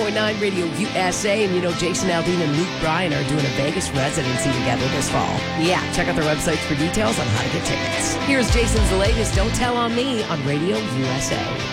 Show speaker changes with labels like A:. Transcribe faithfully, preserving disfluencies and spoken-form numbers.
A: point nine Radio U S A. And you know, Jason Aldean and Luke Bryan are doing a Vegas residency together this fall. Yeah, check out their websites for details on how to get tickets. Here's Jason's latest Don't Tell on Me on Radio U S A.